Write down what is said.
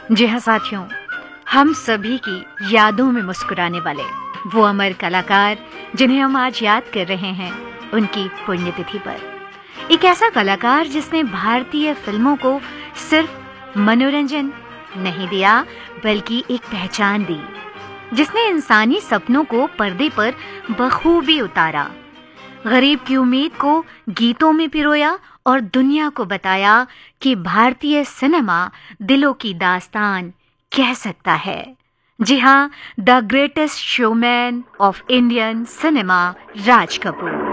जी हाँ साथियों, हम सभी की यादों में मुस्कुराने वाले वो अमर कलाकार जिन्हें हम आज याद कर रहे हैं, उनकी पुण्यतिथि पर। एक ऐसा कलाकार जिसने भारतीय फिल्मों को सिर्फ मनोरंजन नहीं दिया बल्कि एक पहचान दी, जिसने इंसानी सपनों को पर्दे पर बखूबी उतारा, गरीब की उम्मीद को गीतों में पिरोया और दुनिया को बताया कि भारतीय सिनेमा दिलों की दास्तान कह सकता है। जी हाँ, the greatest showman of Indian cinema, Raj Kapoor.